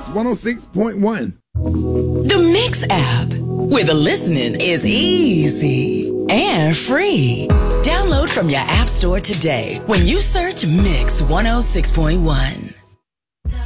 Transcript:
Mix 106.1. The Mix app, where the listening is easy and free. Download from your app store today when you search Mix 106.1.